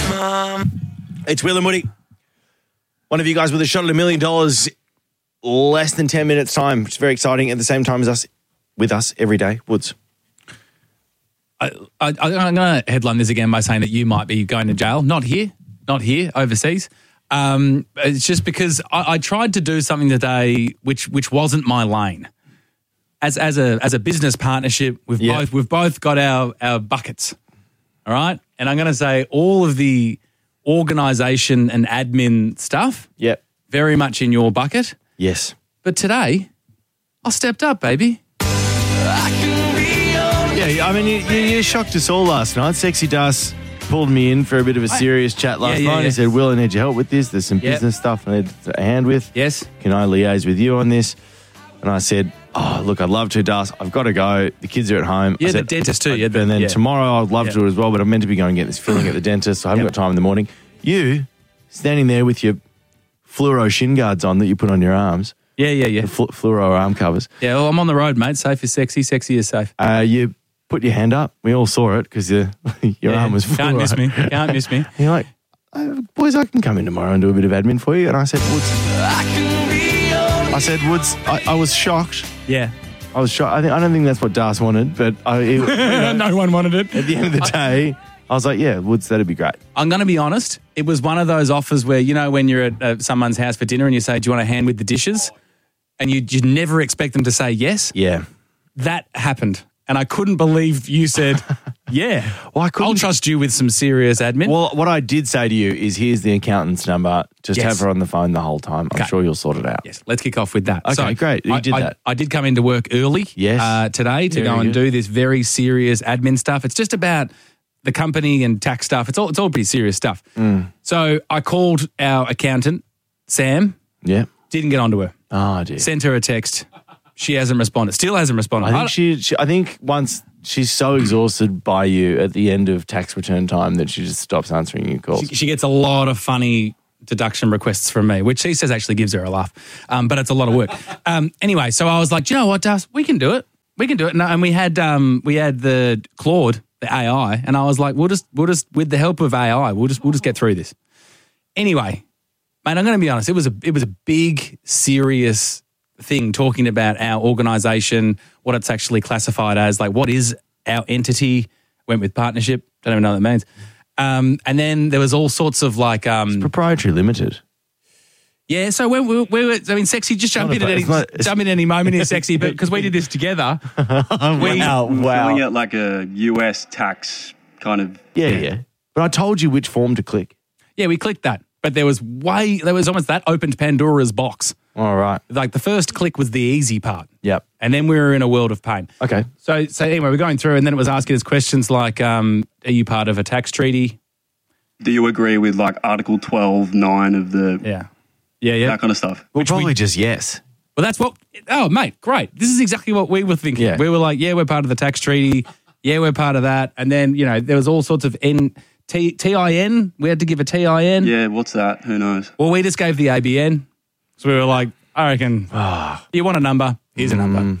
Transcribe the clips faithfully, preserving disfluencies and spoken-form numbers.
It's Will and Woody. One of you guys with a shot at a million dollars less than ten minutes time, which is very exciting. At the same time as us, with us every day. Woods. I, I, I'm going to headline this again by saying that you might be going to jail. Not here, not here, overseas. Um, it's just because I, I tried to do something today which which wasn't my lane. As as a as a business partnership, we've Yeah. both we've both got our our buckets, all right. And I'm going to say all of the organisation and admin stuff, Yep. very much in your bucket. Yes. But today, I stepped up, baby. Yeah, I mean, you, you, you shocked us all last night. Sexy Das pulled me in for a bit of a serious chat last Yeah, yeah, night. yeah. He said, Will, I need your help with this. There's some Yep. business stuff I need a hand with. Yes. Can I liaise with you on this? And I said, oh, look, I'd love to, Das. I've got to go. The kids are at home. Yeah, I the said, dentist too. I- Yeah, the- and then yeah. tomorrow I'd love Yeah. to as well, but I'm meant to be going and get this filling at the dentist, so I haven't Yep. got time in the morning. You, standing there with your fluoro shin guards on that you put on your arms, Yeah, yeah, yeah. the flu- fluoro arm covers, Yeah, well, I'm on the road, mate. Safe is sexy, sexy is safe. uh, you put your hand up. We all saw it because your, your Yeah, arm was fluoro. Can't miss me. Can't miss me. You're like, oh, boys, I can come in tomorrow and do a bit of admin for you. And I said, Woods. I said, Woods, I, I was shocked. Yeah. I was shocked. I, think, I don't think that's what Das wanted, but I, it, you know, No one wanted it. at the end of the day, I was like, yeah, Woods, that'd be great. I'm going to be honest. It was one of those offers where, you know, when you're at uh, someone's house for dinner and you say, do you want a hand with the dishes? And you, you never expect them to say yes. Yeah. That happened. And I couldn't believe you said, yeah, Well, I couldn't- I'll trust you with some serious admin. Well, what I did say to you is here's the accountant's number. Just Yes. have her on the phone the whole time. I'm Okay. sure you'll sort it out. Yes, let's kick off with that. Okay, great. You I, did I- that. I did come into work early Yes. uh, today to Very go and good. do this very serious admin stuff. It's just about the company and tax stuff. It's all it's all pretty serious stuff. Mm. So I called our accountant, Sam, Yeah. didn't get onto her. Oh, dear. Sent her a text. She hasn't responded. Still hasn't responded. I think she, she. I think once she's so exhausted by you at the end of tax return time that she just stops answering your calls. She, she gets a lot of funny deduction requests from me, which she says actually gives her a laugh. Um, but it's a lot of work. Um, anyway, so I was like, do you know what, Das? We can do it. We can do it. And, and we had um, we had the Claude, the A I, and I was like, we'll just we'll just with the help of A I, we'll just we'll just get through this. Anyway, mate, I'm going to be honest. It was a it was a big, serious thing talking about our organisation, what it's actually classified as, like what is our entity. Went with partnership. Don't even know what that means. Um, and then there was all sorts of like, um, Proprietary limited. yeah. So when we, we were, I mean, sexy, just jump Not in a- at any, it's not- it's- jump in at any moment here, sexy, but because we did this together. we, Wow, wow. Filling out like a U S tax kind of. Yeah, yeah. But I told you which form to click. yeah, we clicked that, but there was way, there was almost that opened Pandora's box. All right. Like the first click was the easy part, Yep. and then we were in a world of pain. Okay. So, so anyway, we're going through, and then it was asking us questions like, um, "Are you part of a tax treaty?" Do you agree with like Article twelve nine of the Yeah, yeah, yeah. that kind of stuff? Well, probably just yes. Well, that's what. Oh, mate, great. This is exactly what we were thinking. Yeah. We were like, yeah, we're part of the tax treaty. Yeah, we're part of that. And then, you know, there was all sorts of N, T, T I N. We had to give a T I N. Yeah, what's that? Who knows? Well, we just gave the A B N. So we were like, I reckon, you want a number? Here's a number.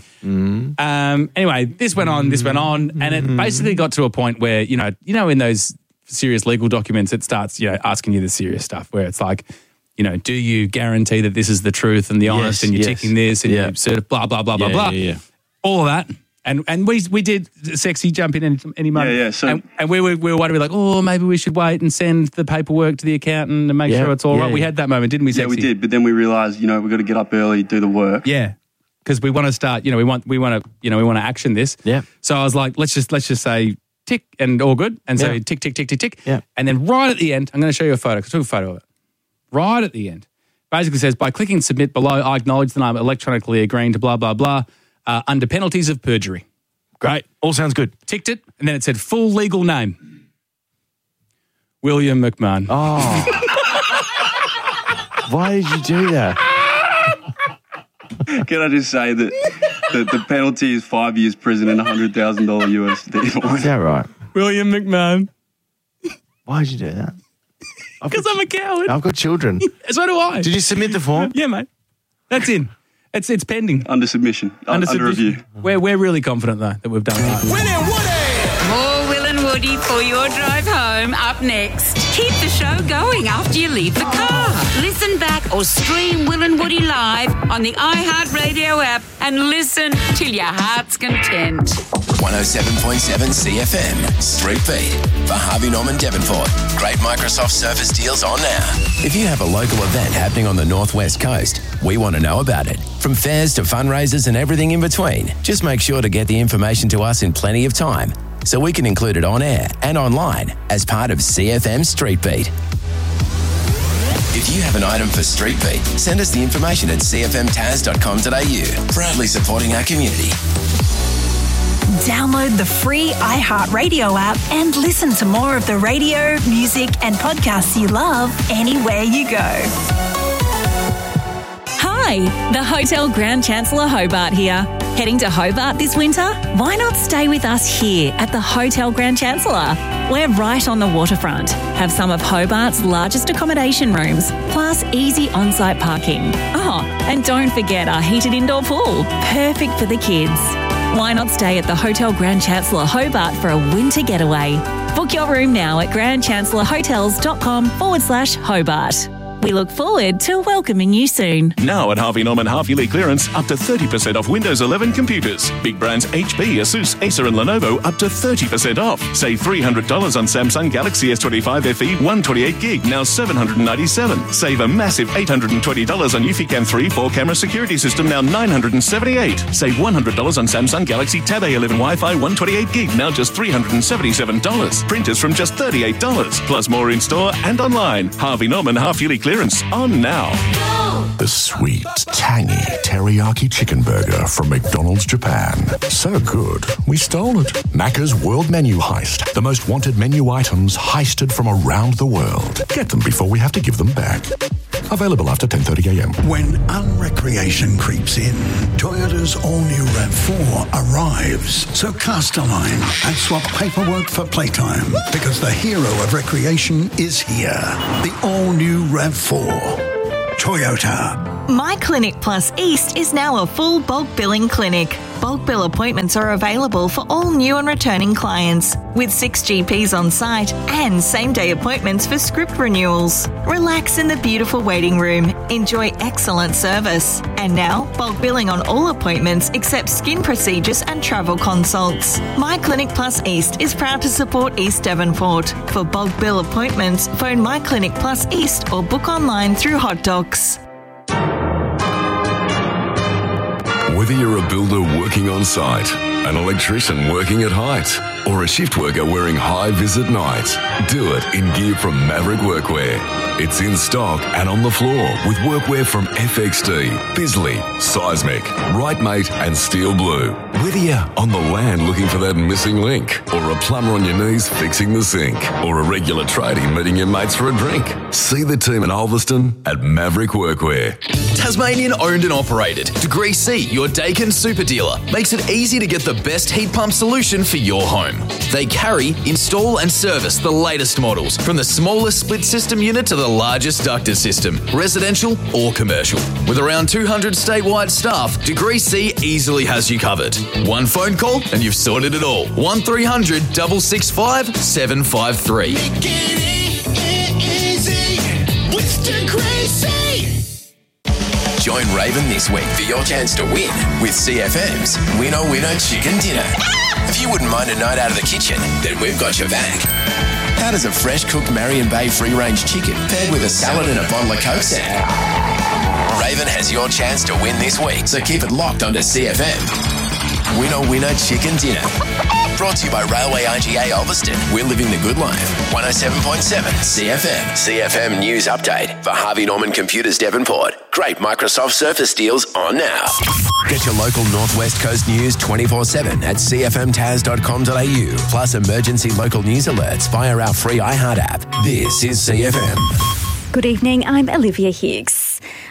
Um, anyway, this went on, this went on. And it basically got to a point where, you know, you know, in those serious legal documents, it starts, you know, asking you the serious stuff where it's like, you know, do you guarantee that this is the truth and the honest, and you're yes. ticking this and Yeah. you sort of blah, blah, blah, blah, Yeah, blah. yeah, yeah. All of that. And and we we did sexy jump in any, any moment. Yeah, yeah, so- and, and we were we were wondering like, oh, maybe we should wait and send the paperwork to the accountant and make Yeah, sure it's all yeah, right. We yeah. had that moment, didn't we, Yeah, sexy? we did, but then we realised, you know, we've got to get up early, do the work. Yeah, because we want to start. You know, we want we want to you know we want to action this. Yeah. So I was like, let's just let's just say tick and all good, and so Yeah. tick tick tick tick tick. Yeah. And then right at the end, I'm going to show you a photo. 'Cause I took a photo of it. Right at the end, basically says by clicking submit below, I acknowledge that I'm electronically agreeing to blah blah blah uh, under penalties of perjury. Great. All sounds good. Ticked it, and then it said full legal name. William McMahon. Oh. Why did you do that? Can I just say that the, the penalty is five years prison and one hundred thousand dollars U S D Is that right? William McMahon. Why did you do that? I've Because got, I'm a coward. I've got children. So do I. Did you submit the form? Yeah, mate. That's in. It's it's pending. under submission, under, under submission. review. We're we're really confident though that we've done that. More Will and Woody for your drive home. home up next. Keep the show going after you leave the car. Listen back or stream Will and Woody live on the iHeartRadio app and listen till your heart's content. one oh seven point seven C F M, Street Beat. For Harvey Norman Devonport. Great Microsoft Surface deals on now. If you have a local event happening on the Northwest Coast, we want to know about it. From fairs to fundraisers and everything in between, just make sure to get the information to us in plenty of time so we can include it on air and online as part of C F M Street Beat. If you have an item for Street Beat, send us the information at c f m taz dot com dot a u. Proudly supporting our community. Download the free iHeartRadio app and listen to more of the radio, music and podcasts you love anywhere you go. Hi, the Hotel Grand Chancellor Hobart here. Heading to Hobart this winter? Why not stay with us here at the Hotel Grand Chancellor? We're right on the waterfront, have some of Hobart's largest accommodation rooms, plus easy on-site parking. Oh, and don't forget our heated indoor pool, perfect for the kids. Why not stay at the Hotel Grand Chancellor Hobart for a winter getaway? Book your room now at grandchancellorhotels.com forward slash Hobart. We look forward to welcoming you soon. Now at Harvey Norman half-yearly clearance, up to thirty percent off Windows eleven computers. Big brands H P, Asus, Acer and Lenovo up to thirty percent off. Save three hundred dollars on Samsung Galaxy S twenty-five F E one twenty-eight gig, now seven hundred ninety-seven dollars. Save a massive eight hundred twenty dollars on Eufy three four-camera security system, now nine hundred seventy-eight dollars. Save one hundred dollars on Samsung Galaxy Tab A eleven Wi-Fi one twenty-eight gig, now just three hundred seventy-seven dollars. Printers from just thirty-eight dollars. Plus more in-store and online. Harvey Norman half-yearly clearance on now. The sweet, tangy teriyaki chicken burger from McDonald's Japan. So good, we stole it. Macca's World Menu Heist. The most wanted menu items heisted from around the world. Get them before we have to give them back. Available after ten thirty a.m. When unrecreation creeps in, Toyota's all-new RAV four arrives. So cast a line and swap paperwork for playtime, because the hero of recreation is here. The all-new RAV four. Toyota. My Clinic Plus East is now a full bulk billing clinic. Bulk bill appointments are available for all new and returning clients, with six G Ps on site and same-day appointments for script renewals. Relax in the beautiful waiting room. Enjoy excellent service. And now, bulk billing on all appointments except skin procedures and travel consults. My Clinic Plus East is proud to support East Devonport. For bulk bill appointments, phone My Clinic Plus East or book online through Hot Docs. Whether you're a builder working on site, an electrician working at height, or a shift worker wearing high-vis at night, do it in gear from Maverick Workwear. It's in stock and on the floor with workwear from F X D, Bisley, Seismic, Rightmate and Steel Blue. Whether you're on the land looking for that missing link, or a plumber on your knees fixing the sink, or a regular tradie meeting your mates for a drink, see the team in Ulverston at Maverick Workwear. Tasmanian owned and operated, Degree C, your Dakin super dealer, makes it easy to get the best heat pump solution for your home. They carry, install and service the latest models, from the smallest split system unit to the largest ducted system, residential or commercial. With around two hundred statewide staff, Degree C easily has you covered. One phone call and you've sorted it all. one three hundred, six six five, seven five three. Make it easy with Degree C. Join Raven this week for your chance to win with C F M's Winner Winner Chicken Dinner. If you wouldn't mind a night out of the kitchen, then we've got your back. How does a fresh cooked Marion Bay free-range chicken paired with a salad and a bottle of Coke sound? Raven has your chance to win this week, so keep it locked onto C F M. Winner Winner Chicken Dinner. Brought to you by Railway I G A Ulverston. We're living the good life. one oh seven point seven C F M. C F M News Update for Harvey Norman Computers Devonport. Great Microsoft Surface deals on now. Get your local Northwest Coast news twenty-four seven at c f m taz dot com dot a u. Plus emergency local news alerts via our free iHeart app. This is C F M. Good evening, I'm Olivia Higgs.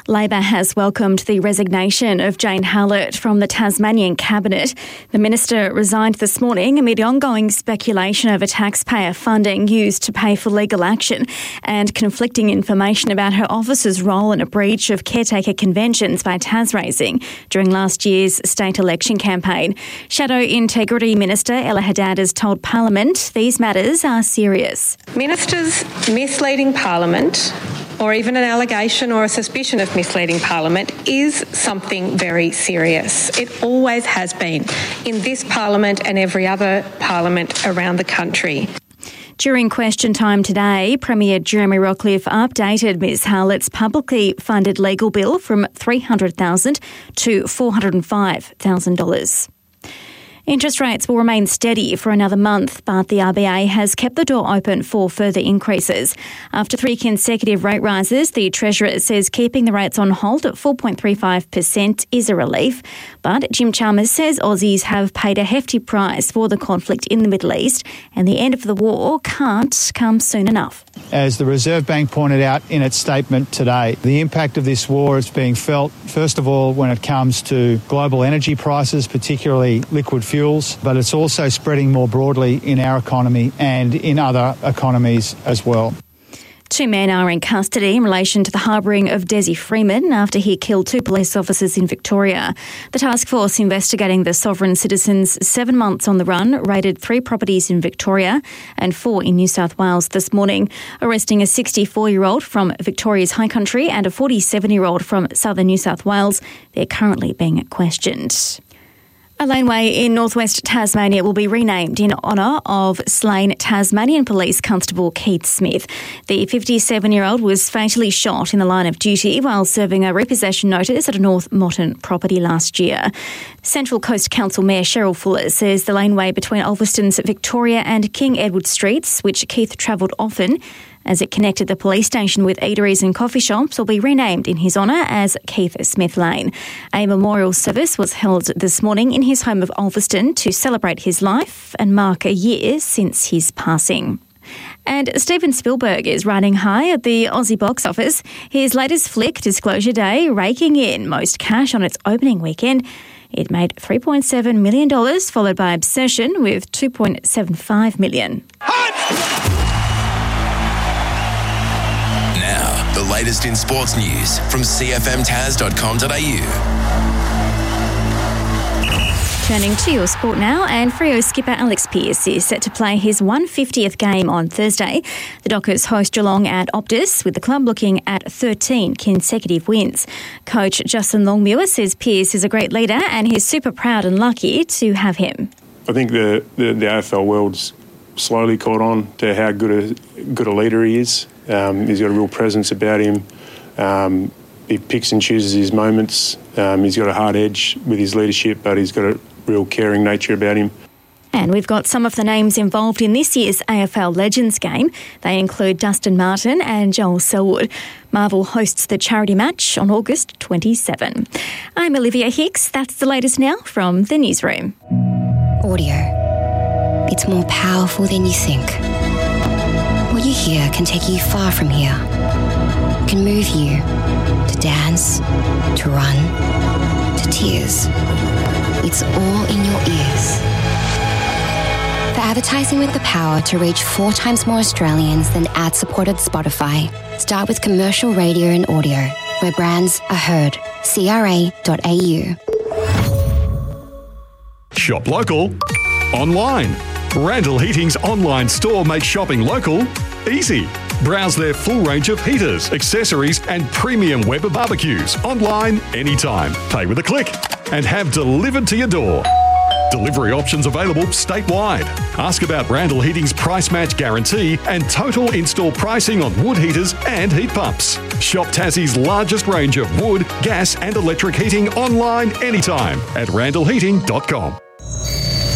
Labor has welcomed the resignation of Jane Hallett from the Tasmanian Cabinet. The minister resigned this morning amid ongoing speculation over taxpayer funding used to pay for legal action and conflicting information about her office's role in a breach of caretaker conventions by TasRacing during last year's state election campaign. Shadow Integrity Minister Ella Haddad has told Parliament these matters are serious. Ministers misleading Parliament, or even an allegation or a suspicion of misleading Parliament, is something very serious. It always has been in this Parliament and every other Parliament around the country. During question time today, Premier Jeremy Rockliff updated Ms Hallett's publicly funded legal bill from three hundred thousand dollars to four hundred five thousand dollars. Interest rates will remain steady for another month, but the R B A has kept the door open for further increases. After three consecutive rate rises, the Treasurer says keeping the rates on hold at four point three five percent is a relief. But Jim Chalmers says Aussies have paid a hefty price for the conflict in the Middle East, and the end of the war can't come soon enough. As the Reserve Bank pointed out in its statement today, the impact of this war is being felt, first of all, when it comes to global energy prices, particularly liquid fuels, but it's also spreading more broadly in our economy and in other economies as well. Two men are in custody in relation to the harbouring of Desi Freeman after he killed two police officers in Victoria. The task force investigating the sovereign citizen's seven months on the run raided three properties in Victoria and four in New South Wales this morning, arresting a sixty-four-year-old from Victoria's High Country and a forty-seven-year-old from southern New South Wales. They're currently being questioned. A laneway in northwest Tasmania will be renamed in honour of slain Tasmanian Police Constable Keith Smith. The fifty-seven-year-old was fatally shot in the line of duty while serving a repossession notice at a North Moreton property last year. Central Coast Council Mayor Cheryl Fuller says the laneway between Ulverston's Victoria and King Edward Streets, which Keith travelled often as it connected the police station with eateries and coffee shops, will be renamed in his honour as Keith Smith Lane. A memorial service was held this morning in his home of Ulverston to celebrate his life and mark a year since his passing. And Steven Spielberg is riding high at the Aussie box office. His latest flick, Disclosure Day, raking in most cash on its opening weekend. It made three point seven million dollars, followed by Obsession with two point seven five million dollars. Now, the latest in sports news from c f m tas dot com dot a u. Turning to your sport now, and Freo skipper Alex Pearce is set to play his one hundred fiftieth game on Thursday. The Dockers host Geelong at Optus, with the club looking at thirteen consecutive wins. Coach Justin Longmuir says Pearce is a great leader and he's super proud and lucky to have him. I think the, the, the A F L world's slowly caught on to how good a, good a leader he is. Um, he's got a real presence about him. Um, he picks and chooses his moments. Um, he's got a hard edge with his leadership, but he's got a real caring nature about him. And we've got some of the names involved in this year's A F L Legends game. They include Dustin Martin and Joel Selwood. Marvel hosts the charity match on August twenty-seventh. I'm Olivia Hicks. That's the latest now from the newsroom. Audio. It's more powerful than you think. What you hear can take you far from here. It can move you to dance, to run, to tears. It's all in your ears. For advertising with the power to reach four times more Australians than ad-supported Spotify, start with commercial radio and audio, where brands are heard. c r a dot a u. Shop local, online. Randall Heating's online store makes shopping local easy. Browse their full range of heaters, accessories, and premium Weber barbecues online anytime. Pay with a click and have delivered to your door. Delivery options available statewide. Ask about Randall Heating's price match guarantee and total install pricing on wood heaters and heat pumps. Shop Tassie's largest range of wood, gas, and electric heating online anytime at randall heating dot com.